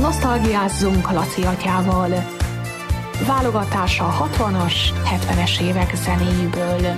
Nosztalgiázzunk Laci atyával. Válogatása a 60-as, 70-es évek zenéjéből.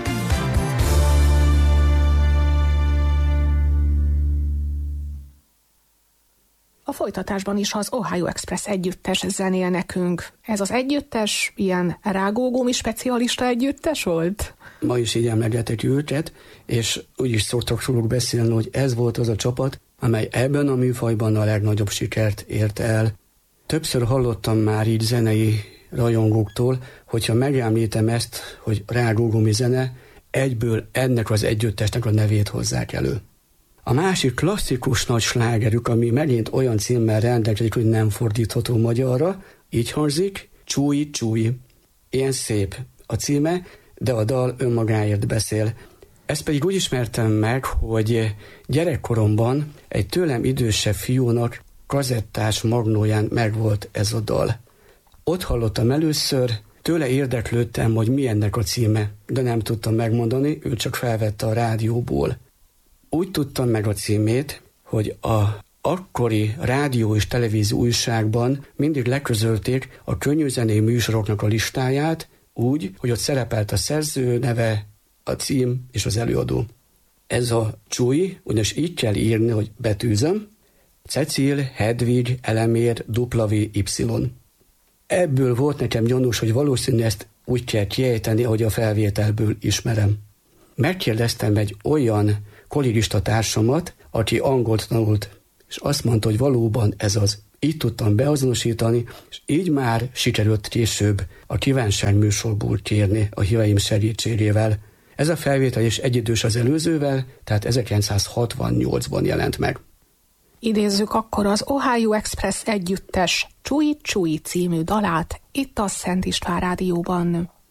A folytatásban is az Ohio Express együttes zenél nekünk. Ez az együttes ilyen rágógumi specialista együttes volt? Ma is így emlegetek őket, és úgy is szoktak róluk beszélni, hogy ez volt az a csapat, amely ebben a műfajban a legnagyobb sikert ért el. Többször hallottam már így zenei rajongóktól, hogyha megemlítem ezt, hogy rágógumi zene, egyből ennek az együttesnek a nevét hozzák elő. A másik klasszikus nagy slágerük, ami megint olyan címmel rendelkezik, hogy nem fordítható magyarra, így hangzik, Csúj, csúj. Ilyen szép a címe, de a dal önmagáért beszél. Ezt pedig úgy ismertem meg, hogy gyerekkoromban egy tőlem idősebb fiúnak kazettás magnóján megvolt ez a dal. Ott hallottam először, tőle érdeklődtem, hogy mi ennek a címe, de nem tudtam megmondani, ő csak felvette a rádióból. Úgy tudtam meg a címét, hogy a akkori rádió és televízió újságban mindig leközölték a könnyűzenei műsoroknak a listáját, úgy, hogy ott szerepelt a szerző neve, a cím és az előadó. Ez a Csúj, ugyanis így kell írni, hogy betűzöm, Cecil Hedvig Elemér WY. Ebből volt nekem gyanús, hogy valószínűleg ezt úgy kell kiejteni, ahogy a felvételből ismerem. Megkérdeztem egy olyan kollégista társamat, aki angolt tanult, és azt mondta, hogy valóban ez az. Így tudtam beazonosítani, és így már sikerült később a kívánság műsorból kérni a híveim segítségével. Ez a felvétel is egyidős az előzővel, tehát 1968-ban jelent meg. Idézzük akkor az Ohio Express együttes Csúj, csúj című dalát itt a Szent István Rádióban.